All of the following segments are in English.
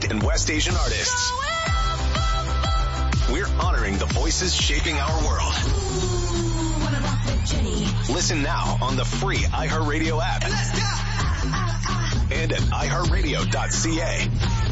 East and West Asian artists. We're honoring the voices shaping our world. Listen now on the free iHeartRadio app. And at iHeartRadio.ca.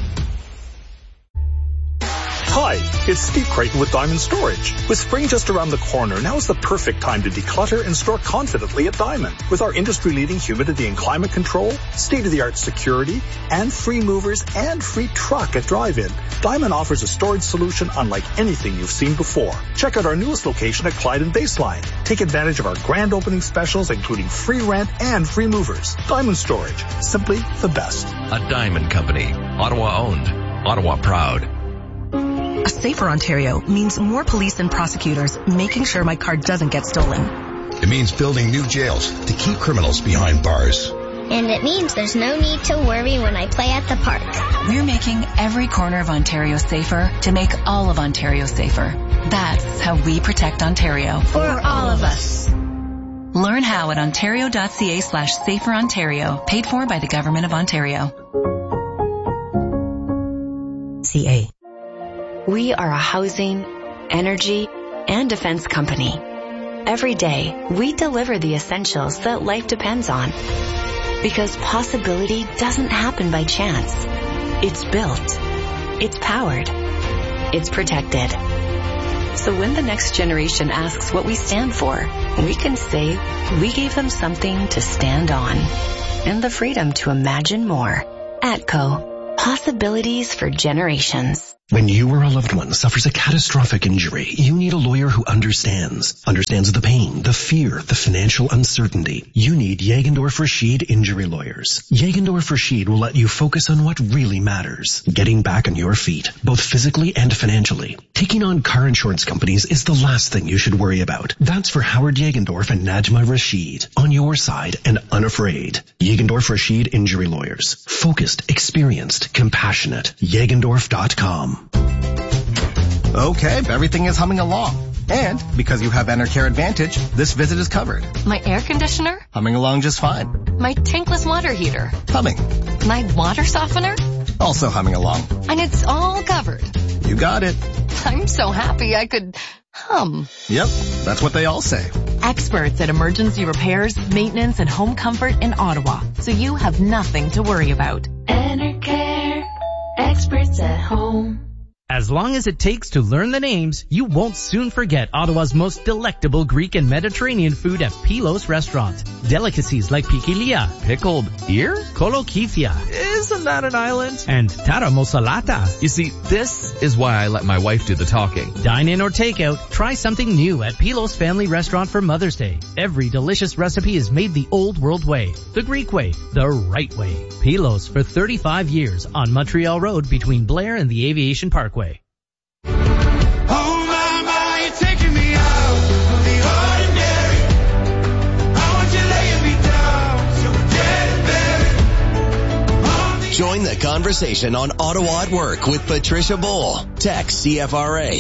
Hi, it's Steve Creighton with Diamond Storage. With spring just around the corner, now is the perfect time to declutter and store confidently at Diamond. With our industry-leading humidity and climate control, state-of-the-art security, and free movers and free truck at drive-in, Diamond offers a storage solution unlike anything you've seen before. Check out our newest location at Clyde and Baseline. Take advantage of our grand opening specials, including free rent and free movers. Diamond Storage, simply the best. A Diamond Company. Ottawa owned. Ottawa proud. A safer Ontario means more police and prosecutors making sure my car doesn't get stolen. It means building new jails to keep criminals behind bars. And it means there's no need to worry when I play at the park. We're making every corner of Ontario safer to make all of Ontario safer. That's how we protect Ontario. For all of us. Learn how at ontario.ca/saferontario. Paid for by the Government of Ontario. CA. We are a housing, energy, and defense company. Every day, we deliver the essentials that life depends on. Because possibility doesn't happen by chance. It's built. It's powered. It's protected. So when the next generation asks what we stand for, we can say we gave them something to stand on. And the freedom to imagine more. ATCO. Possibilities for generations. When you or a loved one suffers a catastrophic injury, you need a lawyer who understands the pain, the fear, the financial uncertainty. You need Jagendorf Rashid Injury Lawyers. Jagendorf Rashid will let you focus on what really matters, getting back on your feet, both physically and financially. Taking on car insurance companies is the last thing you should worry about. That's for Howard Jagendorf and Najma Rashid. On your side and unafraid. Jagendorf Rashid Injury Lawyers. Focused, experienced, compassionate. Jagendorf.com. Okay, everything is humming along. And because you have Enercare Advantage, this visit is covered. My air conditioner? Humming along just fine. My tankless water heater? Humming. My water softener? Also humming along. And it's all covered. You got it. I'm so happy I could hum. Yep, that's what they all say. Experts at emergency repairs, maintenance, and home comfort in Ottawa. So you have nothing to worry about. Enercare. Experts at home. As long as it takes to learn the names, you won't soon forget Ottawa's most delectable Greek and Mediterranean food at Pilos Restaurant. Delicacies like pikilia, pickled ear, kolokifia. Isn't that an island? And taramosalata. You see, this is why I let my wife do the talking. Dine in or take out, try something new at Pilos Family Restaurant for Mother's Day. Every delicious recipe is made the old world way, the Greek way, the right way. Pilos for 35 years on Montreal Road between Blair and the Aviation Parkway. Join the conversation on Ottawa at Work with Patricia Bull. Text CFRA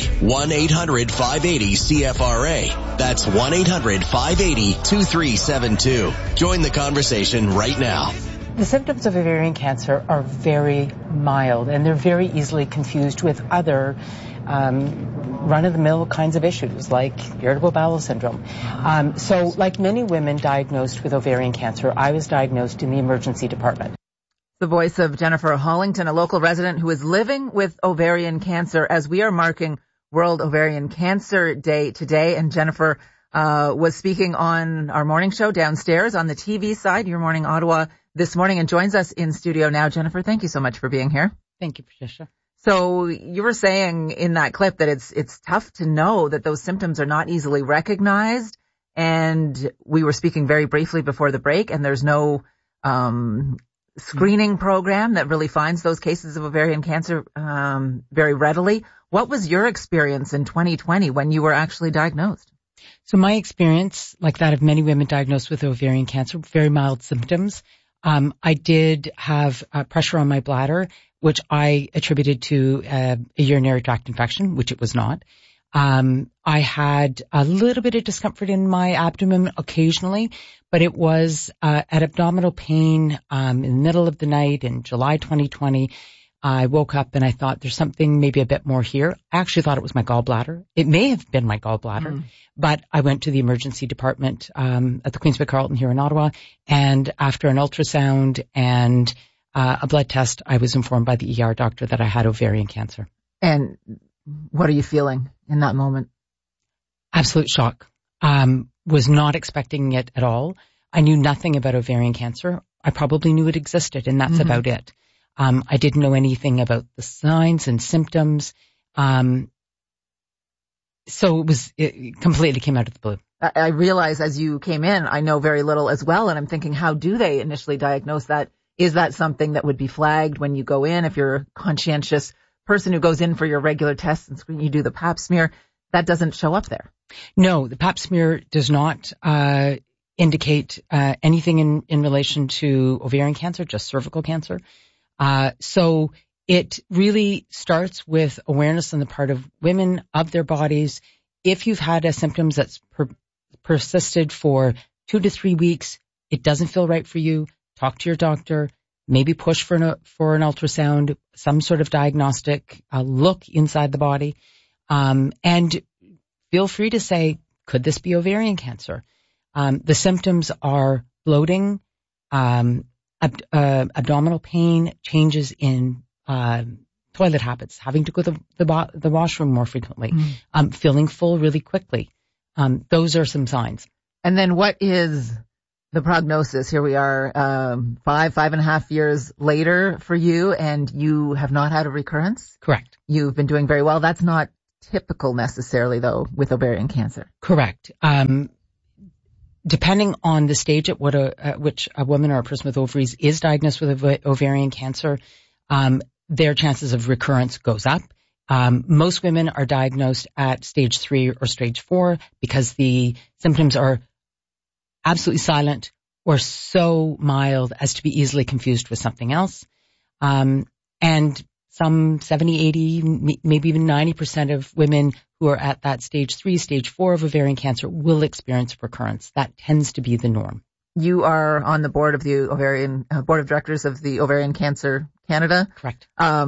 1-800-580-CFRA. That's 1-800-580-2372. Join the conversation right now. The symptoms of ovarian cancer are very mild, and they're very easily confused with other run-of-the-mill kinds of issues like irritable bowel syndrome. So like many women diagnosed with ovarian cancer, I was diagnosed in the emergency department. The voice of Jennifer Hollington, a local resident who is living with ovarian cancer as we are marking World Ovarian Cancer Day today. And Jennifer was speaking on our morning show downstairs on the TV side, Your Morning Ottawa, this morning, and joins us in studio now. Jennifer, thank you so much for being here. Thank you, Patricia. So you were saying in that clip that it's tough to know that those symptoms are not easily recognized. And we were speaking very briefly before the break, and there's no screening program that really finds those cases of ovarian cancer very readily. What was your experience in 2020 when you were actually diagnosed? So my experience, like that of many women diagnosed with ovarian cancer, very mild symptoms. I did have pressure on my bladder, which I attributed to a urinary tract infection, which it was not. I had a little bit of discomfort in my abdomen occasionally, but it was at abdominal pain in the middle of the night in July 2020. I woke up and I thought there's something maybe a bit more here. I actually thought it was my gallbladder. It may have been my gallbladder, but I went to the emergency department at the Queens Bay Carleton here in Ottawa, and after an ultrasound and a blood test, I was informed by the ER doctor that I had ovarian cancer. And what are you feeling in that moment? Absolute shock. Was not expecting it at all. I knew nothing about ovarian cancer. I probably knew it existed, and that's about it. I didn't know anything about the signs and symptoms. So it completely came out of the blue. I realize as you came in, I know very little as well, and I'm thinking, how do they initially diagnose that? Is that something that would be flagged when you go in? If you're a conscientious person who goes in for your regular tests and screen, you do the pap smear, that doesn't show up there. No, the pap smear does not indicate anything in relation to ovarian cancer, just cervical cancer. So it really starts with awareness on the part of women of their bodies. If you've had a symptoms that's persisted for 2 to 3 weeks, it doesn't feel right for you, talk to your doctor, maybe push for an ultrasound, some sort of diagnostic look inside the body, and feel free to say, could this be ovarian cancer? The symptoms are bloating, abdominal pain, changes in toilet habits, having to go to the washroom more frequently, feeling full really quickly. Those are some signs. And then what is the prognosis? Here we are, 5.5 years later for you, and you have not had a recurrence? Correct. You've been doing very well. That's not typical necessarily, though, with ovarian cancer. Correct. Depending on the stage at which a woman or a person with ovaries is diagnosed with ovarian cancer, their chances of recurrence goes up. Most women are diagnosed at stage 3 or stage 4 because the symptoms are absolutely silent or so mild as to be easily confused with something else. And some 70, 80, maybe even 90% of women who are at that stage 3, stage 4 of ovarian cancer will experience recurrence. That tends to be the norm. You are on the board of the board of directors of the Ovarian Cancer Canada. Correct.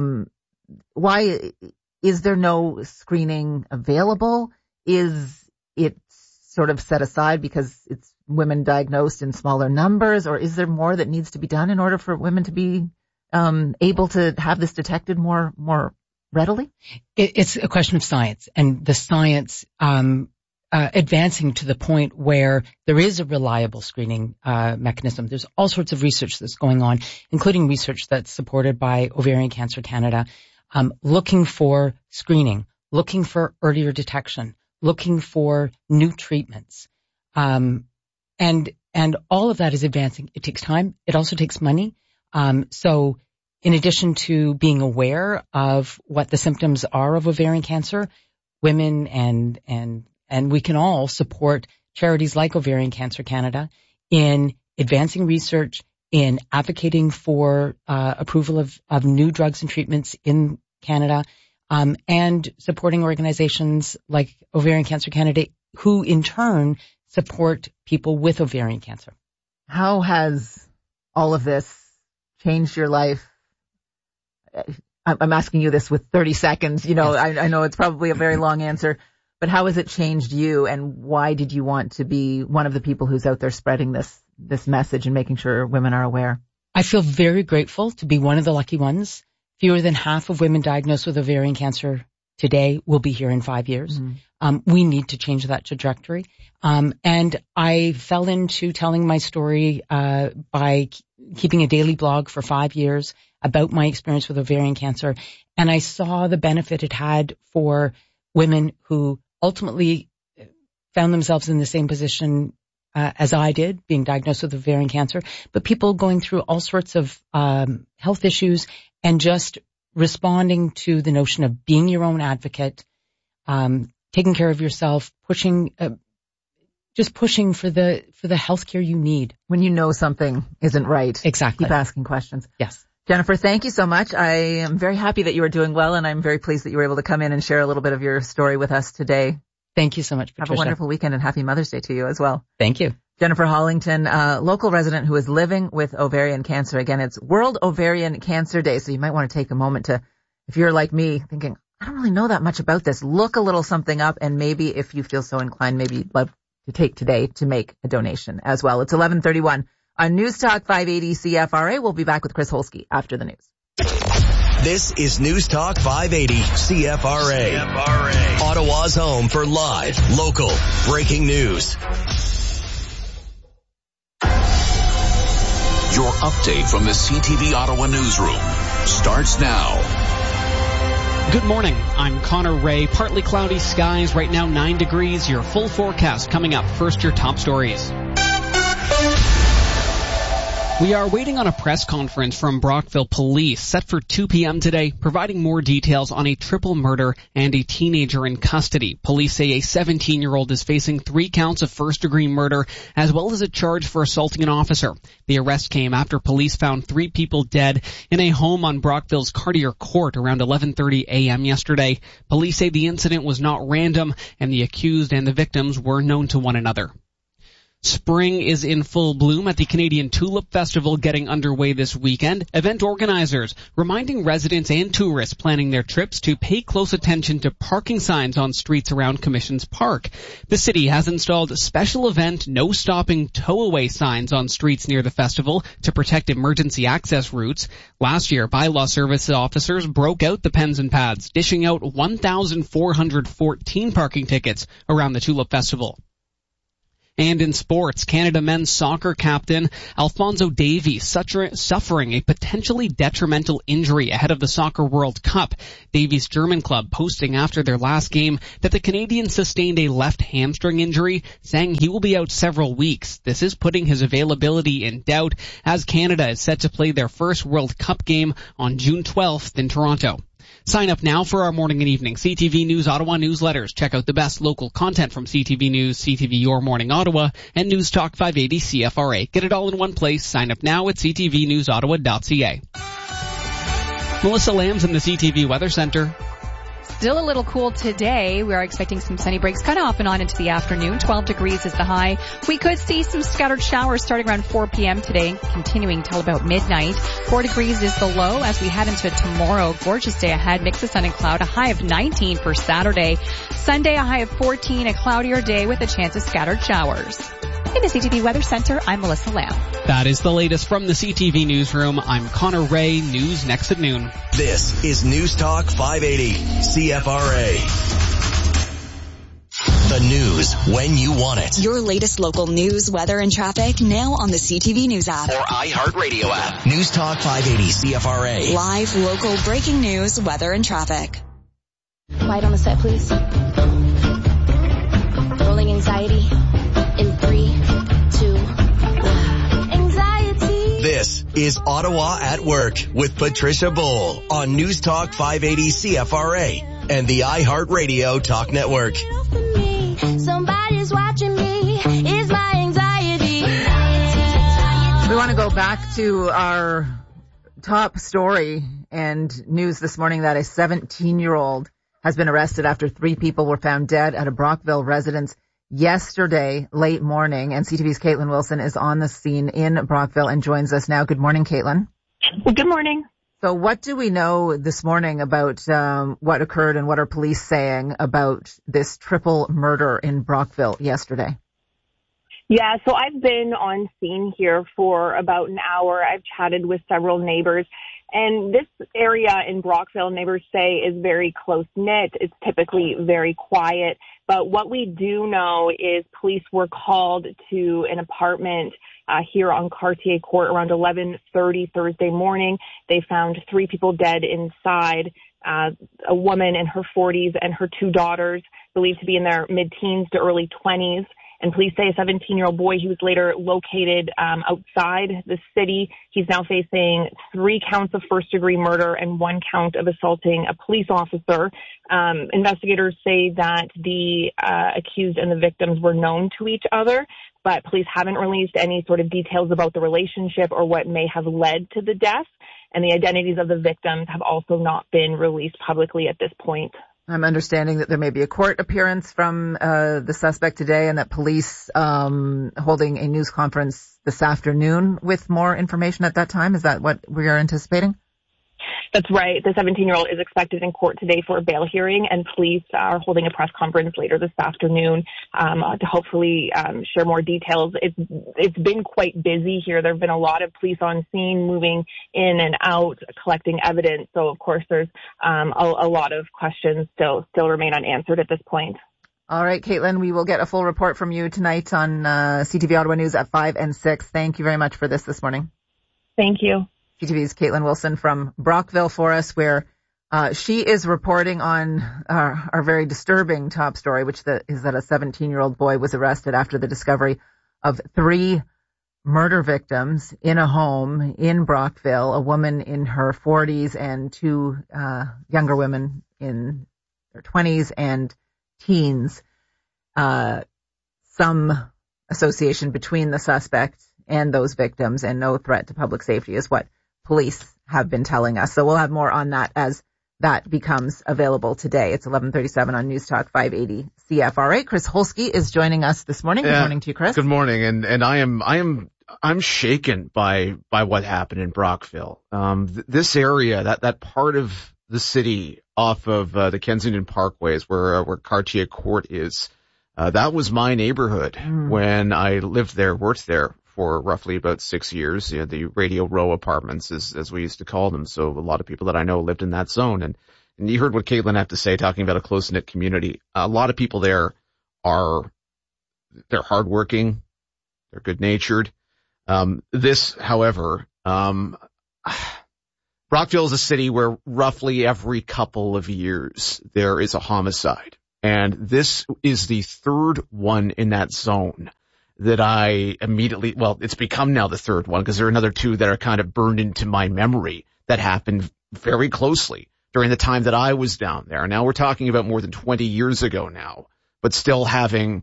Why is there no screening available? Is it sort of set aside because it's women diagnosed in smaller numbers, or is there more that needs to be done in order for women to be able to have this detected more readily? It's a question of science, and the science advancing to the point where there is a reliable screening mechanism. There's all sorts of research that's going on, including research that's supported by Ovarian Cancer Canada, looking for screening, looking for earlier detection, looking for new treatments. And all of that is advancing. It takes time. It also takes money. So in addition to being aware of what the symptoms are of ovarian cancer, women and we can all support charities like Ovarian Cancer Canada in advancing research, in advocating for approval of new drugs and treatments in Canada, and supporting organizations like Ovarian Cancer Canada, who in turn support people with ovarian cancer. How has all of this changed your life? I'm asking you this with 30 seconds. You know, yes. I know it's probably a very long answer, but how has it changed you, and why did you want to be one of the people who's out there spreading this message and making sure women are aware? I feel very grateful to be one of the lucky ones. Fewer than half of women diagnosed with ovarian cancer today will be here in 5 years. Mm-hmm. We need to change that trajectory. And I fell into telling my story by keeping a daily blog for 5 years about my experience with ovarian cancer. And I saw the benefit it had for women who ultimately found themselves in the same position as I did, being diagnosed with ovarian cancer, but people going through all sorts of health issues and just responding to the notion of being your own advocate, taking care of yourself, pushing for the healthcare you need. When you know something isn't right. Exactly. Keep asking questions. Yes. Jennifer, thank you so much. I am very happy that you are doing well, and I'm very pleased that you were able to come in and share a little bit of your story with us today. Thank you so much, Patricia. Have a wonderful weekend, and happy Mother's Day to you as well. Thank you. Jennifer Hollington, a local resident who is living with ovarian cancer. Again, it's World Ovarian Cancer Day, so you might want to take a moment to, if you're like me, thinking, I don't really know that much about this, look a little something up, and maybe if you feel so inclined, maybe you'd love to take today to make a donation as well. It's 11:31 on News Talk 580 CFRA. We'll be back with Chris Holsky after the news. This is News Talk 580 CFRA. Ottawa's home for live, local, breaking news. Your update from the CTV Ottawa newsroom starts now. Good morning. I'm Connor Ray. Partly cloudy skies. Right now 9 degrees. Your full forecast coming up. First, your top stories. We are waiting on a press conference from Brockville Police set for 2 p.m. today, providing more details on a triple murder and a teenager in custody. Police say a 17-year-old is facing 3 counts of first-degree murder, as well as a charge for assaulting an officer. The arrest came after police found 3 people dead in a home on Brockville's Cartier Court around 11:30 a.m. yesterday. Police say the incident was not random, and the accused and the victims were known to one another. Spring is in full bloom at the Canadian Tulip Festival getting underway this weekend. Event organizers reminding residents and tourists planning their trips to pay close attention to parking signs on streets around Commissions Park. The city has installed special event no stopping tow-away signs on streets near the festival to protect emergency access routes. Last year, bylaw service officers broke out the pens and pads, dishing out 1,414 parking tickets around the Tulip Festival. And in sports, Canada men's soccer captain Alphonso Davies suffering a potentially detrimental injury ahead of the Soccer World Cup. Davies' German club posting after their last game that the Canadian sustained a left hamstring injury, saying he will be out several weeks. This is putting his availability in doubt as Canada is set to play their first World Cup game on June 12th in Toronto. Sign up now for our morning and evening CTV News Ottawa newsletters. Check out the best local content from CTV News, CTV Your Morning Ottawa, and News Talk 580 CFRA. Get it all in one place. Sign up now at ctvnewsottawa.ca. Melissa Lamb's in the CTV Weather Center. Still a little cool today. We are expecting some sunny breaks kind of off and on into the afternoon. 12 degrees is the high. We could see some scattered showers starting around 4 p.m. today, continuing till about midnight. 4 degrees is the low as we head into tomorrow. Gorgeous day ahead. Mix of sun and cloud. A high of 19 for Saturday. Sunday, a high of 14. A cloudier day with a chance of scattered showers. In the CTV Weather Center, I'm Melissa Lamb. That is the latest from the CTV Newsroom. I'm Connor Ray. News next at noon. This is News Talk 580 CFRA. The news when you want it. Your latest local news, weather, and traffic now on the CTV News app. Or iHeartRadio app. News Talk 580 CFRA. Live, local, breaking news, weather, and traffic. Light on the set, please. Rolling anxiety. In 3, 2, 1. Anxiety. This is Ottawa at Work with Patricia Bull on News Talk 580 CFRA and the iHeartRadio Talk Network. Somebody's watching me. Is my anxiety. We want to go back to our top story and news this morning that a 17-year-old has been arrested after 3 people were found dead at a Brockville residence yesterday, late morning. And CTV's Caitlin Wilson is on the scene in Brockville and joins us now. Good morning, Caitlin. Well, good morning. So what do we know this morning about what occurred and what are police saying about this triple murder in Brockville yesterday? Yeah, so I've been on scene here for about an hour. I've chatted with several neighbors. And this area in Brockville, neighbors say, is very close-knit. It's typically very quiet. But what we do know is police were called to an apartment here on Cartier Court around 11:30 Thursday morning. They found 3 people dead inside, a woman in her 40s and her 2 daughters, believed to be in their mid-teens to early 20s. And police say a 17-year-old boy, he was later located outside the city. He's now facing 3 counts of first-degree murder and 1 count of assaulting a police officer. Investigators say that the accused and the victims were known to each other, but police haven't released any sort of details about the relationship or what may have led to the death. And the identities of the victims have also not been released publicly at this point. I'm understanding that there may be a court appearance from the suspect today, and that police holding a news conference this afternoon with more information at that time. Is that what we are anticipating? That's right. The 17-year-old is expected in court today for a bail hearing, and police are holding a press conference later this afternoon to hopefully share more details. It's been quite busy here. There have been a lot of police on scene, moving in and out, collecting evidence. So, of course, there's a lot of questions still remain unanswered at this point. All right, Caitlin, we will get a full report from you tonight on CTV Ottawa News at 5 and 6. Thank you very much for this morning. Thank you. CTV's Caitlin Wilson from Brockville for us, where she is reporting on our very disturbing top story, which is that a 17-year-old boy was arrested after the discovery of 3 murder victims in a home in Brockville, a woman in her 40s and 2 younger women in their 20s and teens. Some association between the suspect and those victims, and no threat to public safety is what police have been telling us. So we'll have more on that as that becomes available today. It's 11:37 on News Talk 580 CFRA. Chris Holsky is joining us this morning. Good morning to you, Chris. Good morning, and I'm shaken by what happened in Brockville. This area, that part of the city off of the Kensington Parkways where Cartier Court is, that was my neighborhood when I lived there, worked there for roughly about 6 years. The Radio Row apartments, as we used to call them. So a lot of people that I know lived in that zone. And you heard what Caitlin had to say, talking about a close-knit community. A lot of people there they're hardworking, they're good-natured. This, however, Brockville is a city where roughly every couple of years there is a homicide. And this is the 3rd one in that zone that I immediately, it's become now the 3rd one, because there are another 2 that are kind of burned into my memory that happened very closely during the time that I was down there. Now we're talking about more than 20 years ago now, but still having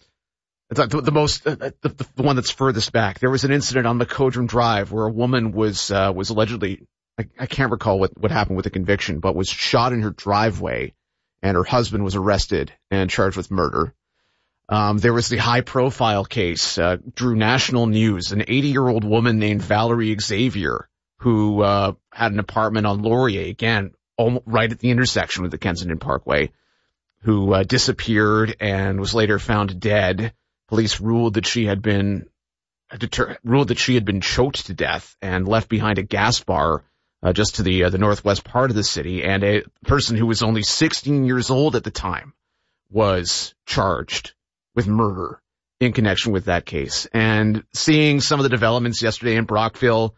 the one that's furthest back. There was an incident on McCodrum Drive where a woman was allegedly, I can't recall what happened with the conviction, but was shot in her driveway, and her husband was arrested and charged with murder. There was the high-profile case, drew national news, an 80-year-old woman named Valerie Xavier, who had an apartment on Laurier, again, right at the intersection with the Kensington Parkway, who disappeared and was later found dead. Police ruled that she had been choked to death and left behind a gas bar just to the northwest part of the city, and a person who was only 16 years old at the time was charged with murder in connection with that case. And seeing some of the developments yesterday in Brockville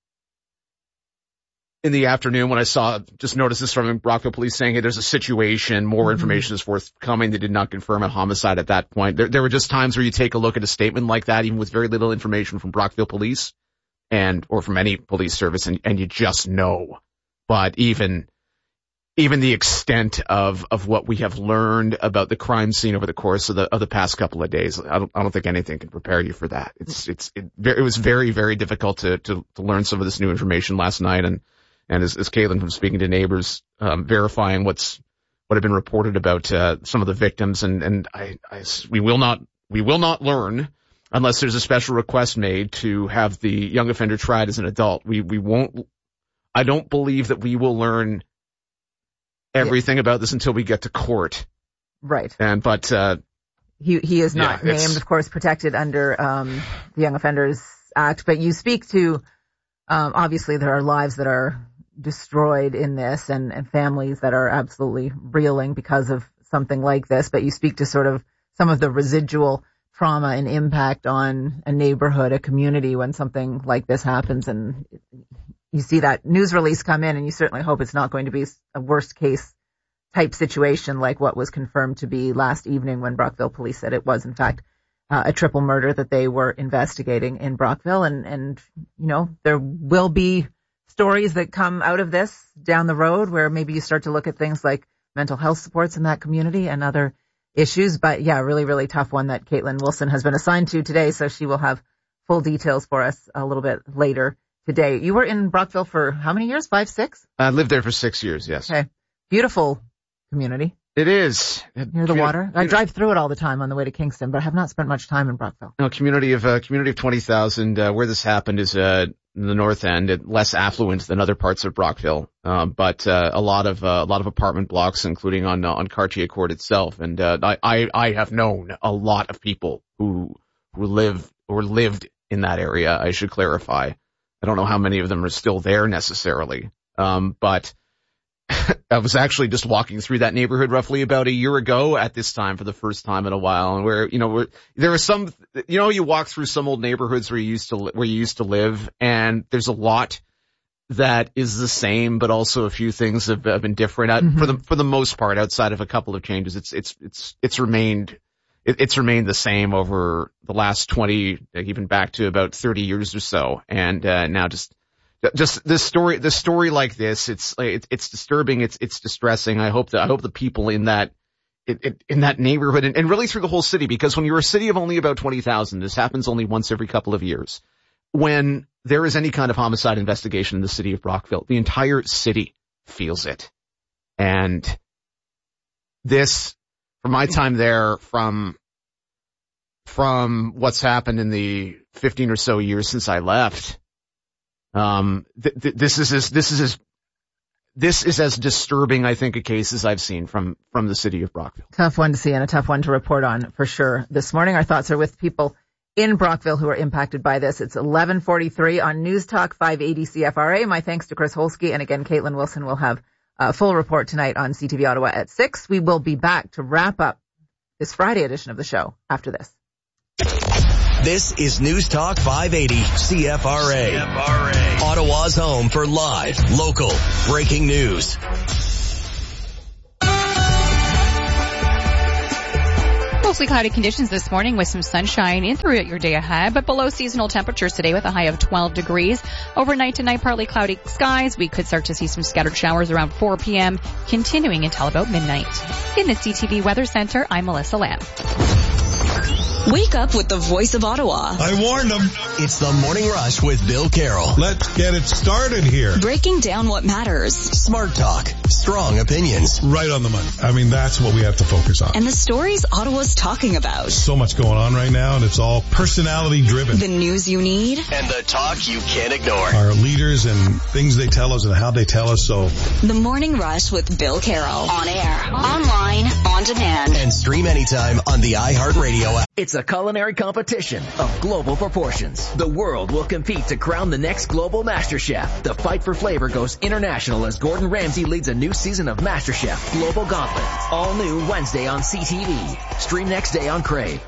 in the afternoon, when I noticed this from Brockville police saying, hey, there's a situation, more information is forthcoming. They did not confirm a homicide at that point. There were just times where you take a look at a statement like that, even with very little information from Brockville police or from any police service, and you just know. But even the extent of what we have learned about the crime scene over the course of the past couple of days, I don't think anything can prepare you for that. It was very, very difficult to learn some of this new information last night, and as Caitlin, from speaking to neighbors, verifying what had been reported about some of the victims, and we will not learn unless there's a special request made to have the young offender tried as an adult. We won't. I don't believe that we will learn everything about this until we get to court. Right. But he is not named, of course, protected under the Young Offenders Act. But you speak to obviously there are lives that are destroyed in this, and families that are absolutely reeling because of something like this. But you speak to sort of some of the residual trauma and impact on a neighborhood, a community, when something like this happens, and you see that news release come in, and you certainly hope it's not going to be a worst case type situation like what was confirmed to be last evening when Brockville police said it was in fact a triple murder that they were investigating in Brockville. And there will be stories that come out of this down the road where maybe you start to look at things like mental health supports in that community and other issues. But yeah, really, really tough one that Caitlin Wilson has been assigned to today. So she will have full details for us a little bit later today. You were in Brockville for how many years? 5, 6? I lived there for 6 years, yes. Okay. Beautiful community. It is. Near the water. I drive through it all the time on the way to Kingston, but I have not spent much time in Brockville. No, community of 20,000. Where this happened is in the north end, less affluent than other parts of Brockville, but a lot of apartment blocks, including on Cartier Court itself. And I have known a lot of people who live or lived in that area. I should clarify. I don't know how many of them are still there necessarily, but I was actually just walking through that neighborhood roughly about a year ago at this time for the first time in a while, and where there are some, you walk through some old neighborhoods where you used to live, and there's a lot that is the same, but also a few things have been different. Mm-hmm. For the most part, outside of a couple of changes, it's remained the same over the last 20, even back to about 30 years or so, and now just this story like this, it's disturbing, it's distressing. I hope the people in that neighborhood and really through the whole city, because when you're a city of only about 20,000, this happens only once every couple of years. When there is any kind of homicide investigation in the city of Brockville, the entire city feels it. And this, from my time there, from what's happened in the 15 or so years since I left, this is as disturbing, I think, a case as I've seen from the city of Brockville. Tough one to see and a tough one to report on for sure. This morning, our thoughts are with people in Brockville who are impacted by this. It's 11:43 on News Talk 580 CFRA. My thanks to Chris Holsky, and again, Caitlin Wilson will have a full report tonight on CTV Ottawa at 6. We will be back to wrap up this Friday edition of the show after this. This is News Talk 580 CFRA. Ottawa's home for live, local, breaking news. Mostly cloudy conditions this morning with some sunshine in throughout your day ahead, but below seasonal temperatures today with a high of 12 degrees. Overnight tonight, partly cloudy skies. We could start to see some scattered showers around 4 p.m., continuing until about midnight. In the CTV Weather Center, I'm Melissa Lamb. Wake up with the voice of Ottawa. I warned them. It's the Morning Rush with Bill Carroll. Let's get it started here. Breaking down what matters. Smart talk. Strong opinions. Right on the money. I mean, that's what we have to focus on. And the stories Ottawa's talking about. So much going on right now, and it's all personality driven. The news you need. And the talk you can't ignore. Our leaders and things they tell us and how they tell us. So The Morning Rush with Bill Carroll. On air, online, on demand. And stream anytime on the iHeartRadio app. It's a culinary competition of global proportions. The world will compete to crown the next global MasterChef. The fight for flavor goes international as Gordon Ramsay leads a new season of MasterChef Global Gauntlet. All new Wednesday on CTV. Stream next day on Crave.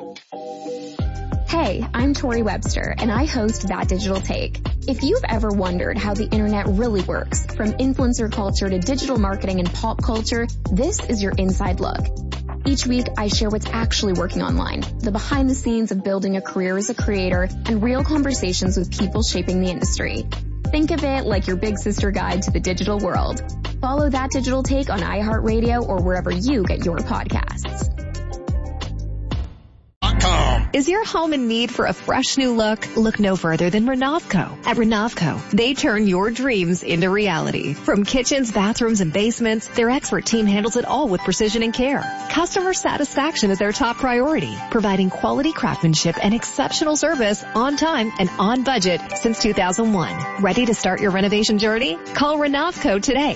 Hey, I'm Tori Webster, and I host That Digital Take. If you've ever wondered how the internet really works, from influencer culture to digital marketing and pop culture, this is your inside look. Each week, I share what's actually working online, the behind the scenes of building a career as a creator, and real conversations with people shaping the industry. Think of it like your big sister guide to the digital world. Follow That Digital Take on iHeartRadio or wherever you get your podcasts. Is your home in need for a fresh new look? Look no further than Renovco. At Renovco, they turn your dreams into reality. From kitchens, bathrooms, and basements, their expert team handles it all with precision and care. Customer satisfaction is their top priority, providing quality craftsmanship and exceptional service on time and on budget since 2001. Ready to start your renovation journey? Call Renovco today,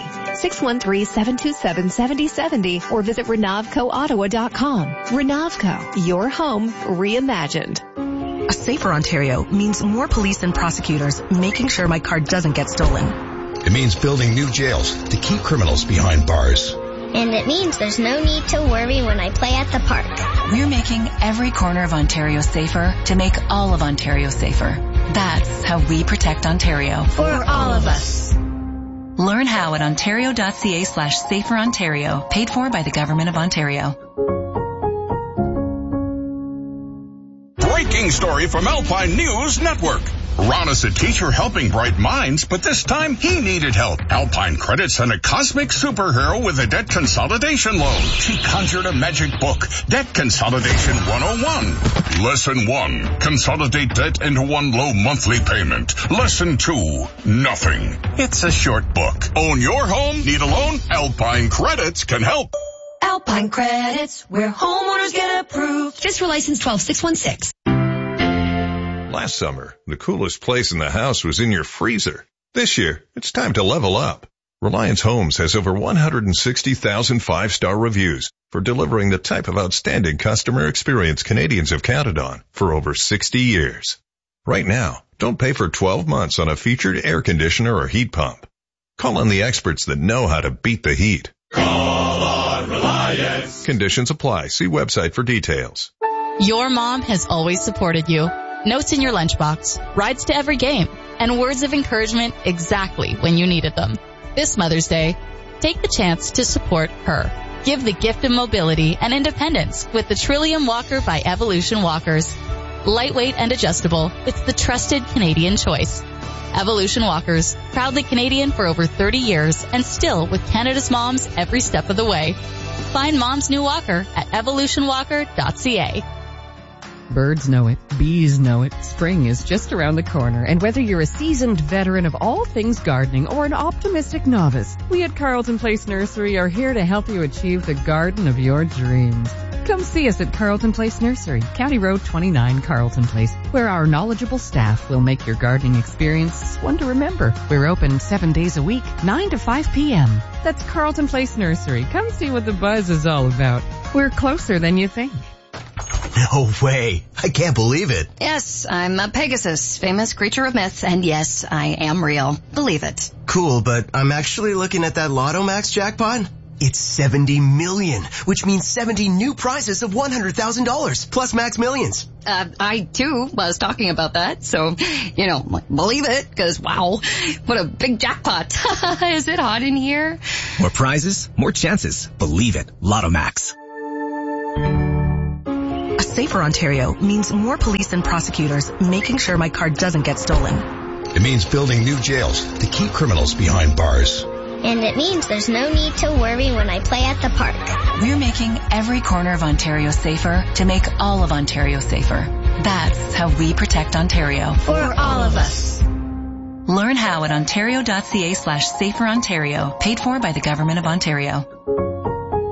613-727-7070, or visit RenovcoOttawa.com. Renovco, your home reimagined. A safer Ontario means more police and prosecutors making sure my car doesn't get stolen. It means building new jails to keep criminals behind bars. And it means there's no need to worry when I play at the park. We're making every corner of Ontario safer to make all of Ontario safer. That's how we protect Ontario. For all of us. Learn how at ontario.ca/saferontario, paid for by the Government of Ontario. Breaking story from Alpine News Network. Ron is a teacher helping bright minds, but this time he needed help. Alpine Credit sent a cosmic superhero with a debt consolidation loan. She conjured a magic book, Debt Consolidation 101. Lesson 1, consolidate debt into one low monthly payment. Lesson 2, nothing. It's a short book. Own your home? Need a loan? Alpine Credits can help. Alpine Credits, where homeowners get approved. FSRA license 12616. Last summer, the coolest place in the house was in your freezer. This year, it's time to level up. Reliance Homes has over 160,000 five-star reviews for delivering the type of outstanding customer experience Canadians have counted on for over 60 years. Right now, don't pay for 12 months on a featured air conditioner or heat pump. Call on the experts that know how to beat the heat. Call on Reliance. Conditions apply. See website for details. Your mom has always supported you. Notes in your lunchbox, rides to every game, and words of encouragement exactly when you needed them. This Mother's Day, take the chance to support her. Give the gift of mobility and independence with the Trillium Walker by Evolution Walkers. Lightweight and adjustable, it's the trusted Canadian choice. Evolution Walkers, proudly Canadian for over 30 years and still with Canada's moms every step of the way. Find Mom's new walker at evolutionwalker.ca. Birds know it, bees know it, spring is just around the corner, and whether you're a seasoned veteran of all things gardening or an optimistic novice, we at Carlton Place Nursery are here to help you achieve the garden of your dreams. Come see us at Carlton Place Nursery, County Road 29, Carlton Place, where our knowledgeable staff will make your gardening experience one to remember. We're open 7 days a week, 9 to 5 p.m. That's Carlton Place Nursery. Come see what the buzz is all about. We're closer than you think. No way. I can't believe it. Yes, I'm a Pegasus, famous creature of myth, and yes, I am real. Believe it. Cool, but I'm actually looking at that Lotto Max jackpot. It's 70 million, which means 70 new prizes of $100,000 plus Max Millions. I too was talking about that, so, believe it, because wow, what a big jackpot. Is it hot in here? More prizes, more chances. Believe it. Lotto Max. A safer Ontario means more police and prosecutors making sure my car doesn't get stolen. It means building new jails to keep criminals behind bars. And it means there's no need to worry when I play at the park. We're making every corner of Ontario safer to make all of Ontario safer. That's how we protect Ontario. For all of us. Learn how at ontario.ca/saferontario, paid for by the Government of Ontario.